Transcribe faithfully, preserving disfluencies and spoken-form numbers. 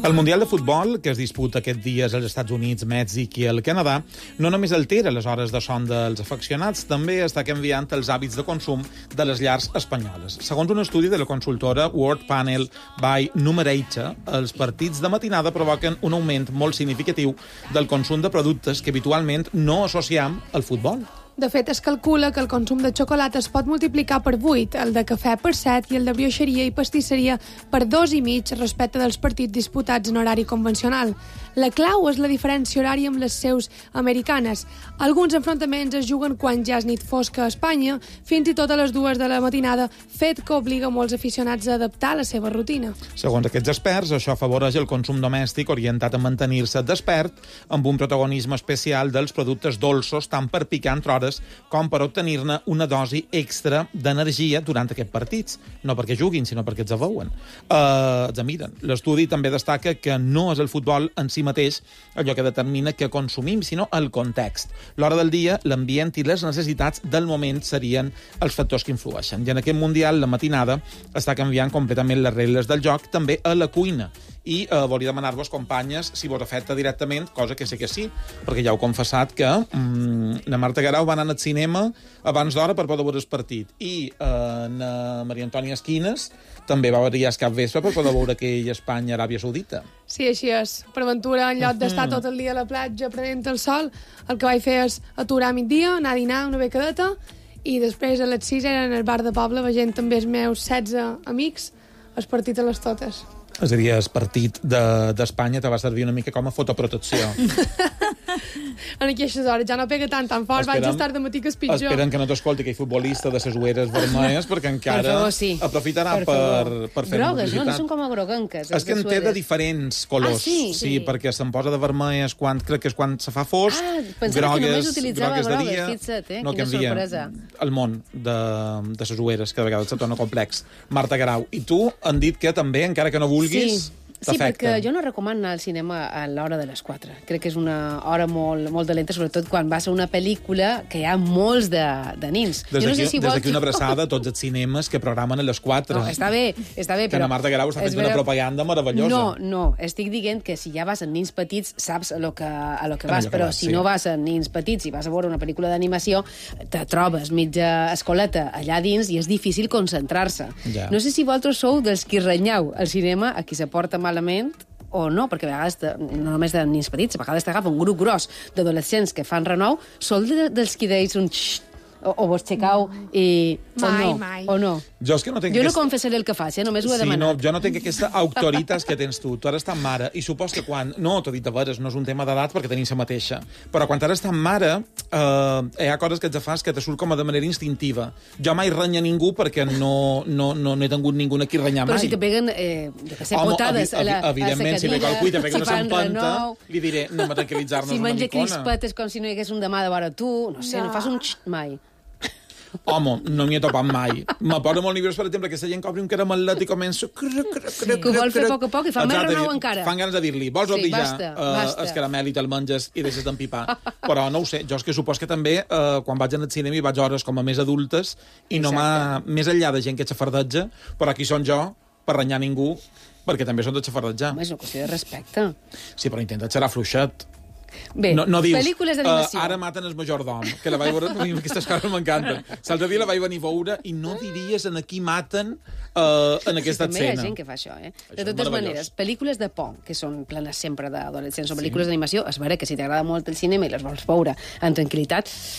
El Mundial de Futbol, que es disputa aquests dies als Estats Units, Mèxic i el Canadà, no només altera les hores de son dels afeccionats, també està canviant els hàbits de consum de les llars espanyoles. Segons un estudi de la consultora World Panel by Numerator, els partits de matinada provoquen un augment molt significatiu del consum de productes que habitualment no associem al futbol. De fet, es calcula que el consum de xocolata es pot multiplicar per vuit, el de cafè per set i el de brioixeria i pastisseria per dos i mig respecte dels partits disputats en horari convencional. La clau és la diferència horària amb les seus americanes. Alguns enfrontaments es juguen quan ja és nit fosca a Espanya, fins i tot a les dues de la matinada, fet que obliga molts aficionats a adaptar la seva rutina. Segons aquests experts, això afavoreix el consum domèstic orientat a mantenir-se despert, amb un protagonisme especial dels productes dolços, tant per picar entre hores com per obtenir-ne una dosi extra d'energia durant aquests partits. No perquè juguin, sinó perquè els veuen. Uh, els miren. L'estudi també destaca que no és el futbol en si mateix allò que determina què consumim, sinó el context. L'hora del dia, l'ambient i les necessitats del moment serien els factors que influeixen. I en aquest Mundial, la matinada està canviant completament les regles del joc, també a la cuina. I eh, volia demanar-vos, companyes, si vos afecta directament, cosa que sé que sí, perquè ja heu confessat que mm, la Marta Guerau va anar al cinema abans d'hora per poder veure el partit. I eh, na Maria Antònia Esquines també va variar el cap vespre per poder veure aquell Espanya-Aràbia Saudita. Sí, així és. Per aventura, en lloc d'estar tot el dia a la platja prenent el sol, el que vaig fer és aturar a migdia, anar a dinar una becadeta, i després a les sis era en el bar de poble veient també els meus setze amics el partit a les totes. És a dir, el partit d'Espanya de, te va servir una mica com a fotoprotecció. En aquestes hores ja no pega tant, tan fort, vaig estar de matí que és pitjor. Esperen que no t'escolti aquell futbolista de les ueres vermelles, perquè encara per favor, sí. aprofitarà per, per, per fer grogues, publicitat. No? No són com a groguenques. És que en té de diferents colors. Ah, sí? Sí, sí, perquè se'n posa de vermelles quan, crec que és quan se fa fosc, ah, pensava grogues, que només utilitzava grogues de dia. Grogues, fixa't, eh? No, Quina canvia sorpresa. El món de, de les ueres, que de vegades se torna complex. Marta Guerau, i tu han dit que també, encara que no vulguis... Sí. Sí, perquè jo no recomano anar al cinema a l'hora de les quatre. Crec que és una hora molt, molt dolenta, sobretot quan va ser una pel·lícula que hi ha molts de, de nins. Des d'aquí no sé si vols... una abraçada a tots els cinemes que programen a les quatre. No, està bé, està bé, que però... Que la Marta Guerau està fent vera... una propaganda meravellosa. No, no, estic dient que si ja vas amb nins petits saps a lo que, a lo que vas, que però vas, si sí. no vas amb nins petits i vas a veure una pel·lícula d'animació, te trobes mitja escoleta allà dins i és difícil concentrar-se. Ja. No sé si vosaltres sou dels qui renyeu al cinema a qui se porta malament o no, perquè a vegades, no només de nins petits, a vegades t'agafa un grup gros d'adolescents que fan renou, sou de, dels qui deis un xxt, o, o vos xecau i... Mai, o no, mai. o no. Jo, és que no tenc jo no aquest... confessaré el que faig, eh? Només ho he sí, demanat. No, jo no tinc aquesta autoritat que tens tu. Tu ara estàs mare, i supos que quan... No, t'ho he dit de veres, no és un tema d'edat perquè tenim la mateixa. Però quan ara estàs mare, eh, hi ha coses que et fas que te surt com a de manera instintiva. Jo mai renya ningú perquè no, no, no, no he tingut ningú aquí renyar mai. Però si te peguen, eh, jo que sé, Home, potades evi, evi, a la, evidentment, a la si ve qualcú i te pega si una sampanta, li diré, no me tranquil·litzar-nos si una menja micona. crispetes com si no hi hagués un demà de vora tu, no sé, no, no fas un xt mai. Home, no m'hi he topat mai. Me posa molt nerviós, per exemple, que la gent cobri un caramelet i comença... Sí. Que ho vol fer a poc a poc i fa més renou encara. Fan ganes de dir-li, vols sí, obligar basta, uh, basta. el caramel i te'l menges i deixes d'empipar. Però no ho sé, jo és que supos que també uh, quan vaig anar al cinema hi vaig hores com a més adultes i no m'ha... Més enllà de gent que xafardeja, però aquí són jo per renyar ningú, perquè també són de xafardejar. Home, és una qüestió de respecte. Sí, però intenta xerrar fluixet. Bé, no, no dius, pel·lícules d'animació. Uh, ara maten el majordom, que la vaig veure, aquestes coses m'encanten. L'altre dia la vaig venir a veure i no diries en a qui maten uh, en aquesta sí, també escena. També hi ha gent que fa això, eh? Això de totes maneres, pel·lícules de por, que són plenes sempre d'adolescents, o pel·lícules sí. d'animació, és vera que si t'agrada molt el cinema i les vols veure en tranquil·litat,